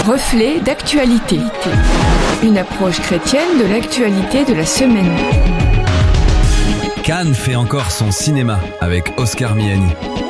Reflet d'actualité. Une approche chrétienne de l'actualité de la semaine. Cannes fait encore son cinéma avec Oscar Miani.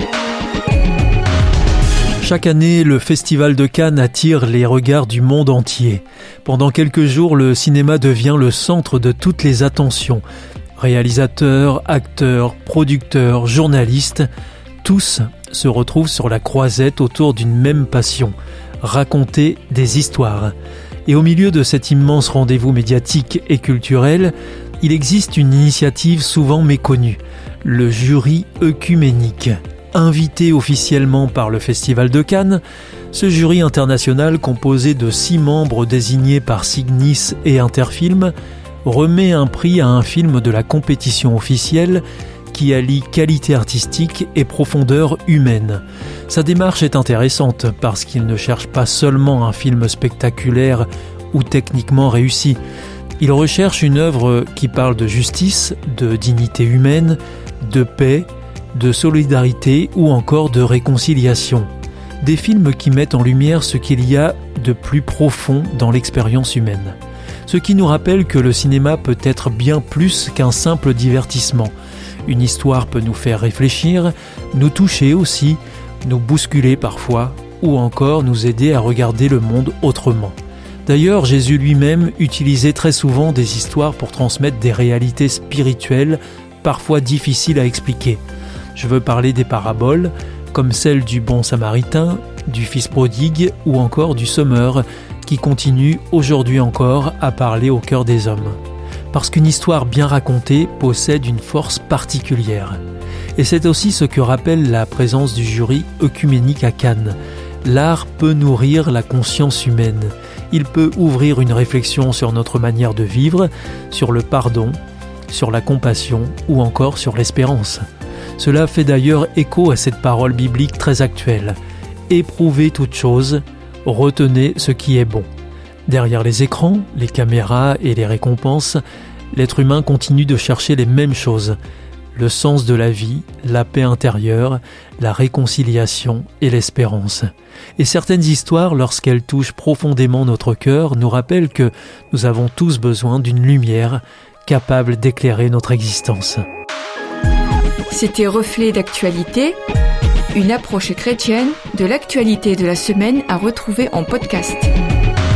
Chaque année, le Festival de Cannes attire les regards du monde entier. Pendant quelques jours, le cinéma devient le centre de toutes les attentions. Réalisateurs, acteurs, producteurs, journalistes, tous se retrouvent sur la croisette autour d'une même passion, raconter des histoires. Et au milieu de cet immense rendez-vous médiatique et culturel, il existe une initiative souvent méconnue, le jury œcuménique. Invité officiellement par le Festival de Cannes, ce jury international composé de 6 membres désignés par Cygnis et Interfilm remet un prix à un film de la compétition officielle qui allie qualité artistique et profondeur humaine. Sa démarche est intéressante parce qu'il ne cherche pas seulement un film spectaculaire ou techniquement réussi. Il recherche une œuvre qui parle de justice, de dignité humaine, de paix, de solidarité ou encore de réconciliation. Des films qui mettent en lumière ce qu'il y a de plus profond dans l'expérience humaine. Ce qui nous rappelle que le cinéma peut être bien plus qu'un simple divertissement. Une histoire peut nous faire réfléchir, nous toucher aussi, nous bousculer parfois, ou encore nous aider à regarder le monde autrement. D'ailleurs, Jésus lui-même utilisait très souvent des histoires pour transmettre des réalités spirituelles, parfois difficiles à expliquer. Je veux parler des paraboles, comme celle du bon samaritain, du fils prodigue ou encore du semeur, qui continue aujourd'hui encore à parler au cœur des hommes. Parce qu'une histoire bien racontée possède une force particulière. Et c'est aussi ce que rappelle la présence du jury œcuménique à Cannes. L'art peut nourrir la conscience humaine. Il peut ouvrir une réflexion sur notre manière de vivre, sur le pardon, sur la compassion ou encore sur l'espérance. Cela fait d'ailleurs écho à cette parole biblique très actuelle. Éprouvez toute chose, retenez ce qui est bon. Derrière les écrans, les caméras et les récompenses, l'être humain continue de chercher les mêmes choses. Le sens de la vie, la paix intérieure, la réconciliation et l'espérance. Et certaines histoires, lorsqu'elles touchent profondément notre cœur, nous rappellent que nous avons tous besoin d'une lumière capable d'éclairer notre existence. C'était Reflet d'actualité, une approche chrétienne de l'actualité de la semaine à retrouver en podcast.